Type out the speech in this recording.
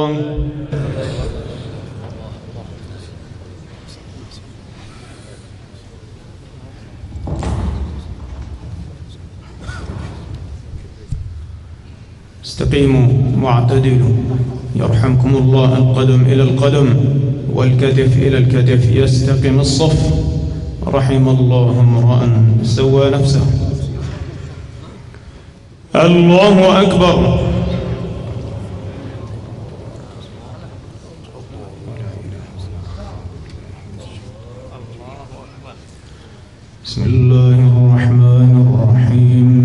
استقيموا واعتدلوا يرحمكم الله. القدم إلى القدم والكتف إلى الكتف، يستقم الصف. رحم الله امرأ سوى نفسه. الله أكبر. بسم الله الرحمن الرحيم.